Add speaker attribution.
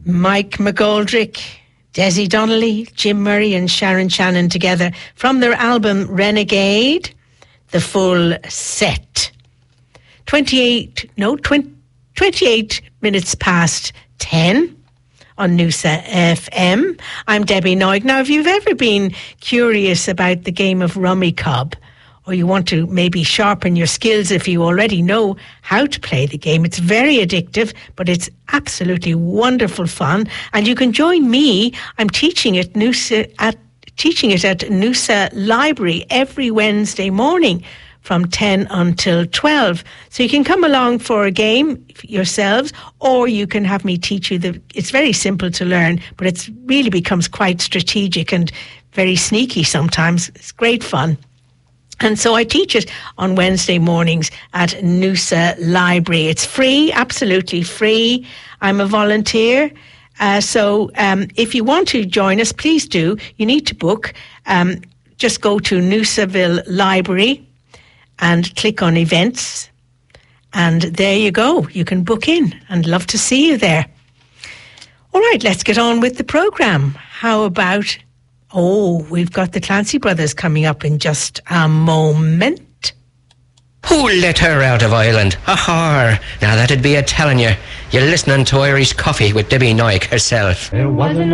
Speaker 1: Mike McGoldrick, Desi Donnelly, Jim Murray and Sharon Shannon together from their album Renegade, the full set. 28 minutes past 10 on Noosa FM. I'm Debbie Noig. Now, if you've ever been curious about the game of Rummikub, or you want to maybe sharpen your skills if you already know how to play the game, it's very addictive, but it's absolutely wonderful fun. And you can join me. I'm teaching it at Noosa Library every Wednesday morning from 10 until 12. So you can come along for a game yourselves, or you can have me teach you. It's very simple to learn, but it really becomes quite strategic and very sneaky sometimes. It's great fun. And so I teach it on Wednesday mornings at Noosa Library. It's free, absolutely free. I'm a volunteer. So if you want to join us, please do. You need to book. Just go to Noosaville Library and click on events. And there you go. You can book in, and love to see you there. All right, let's get on with the programme. How about... we've got the Clancy Brothers coming up in just a moment.
Speaker 2: Who let her out of Ireland? Ha! Now that'd be a telling you. You're listening to Irish Coffee with Debbie Noik herself.
Speaker 3: There wasn't